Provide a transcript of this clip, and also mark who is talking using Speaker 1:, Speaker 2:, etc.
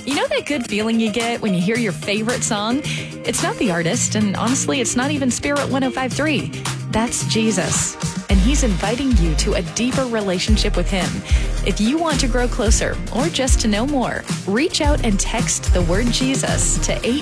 Speaker 1: You know that good feeling you get when you hear your favorite song? It's not the artist, and honestly, it's not even Spirit 105.3. That's Jesus. And he's inviting you to a deeper relationship with him. If you want to grow closer or just to know more, reach out and text the word Jesus to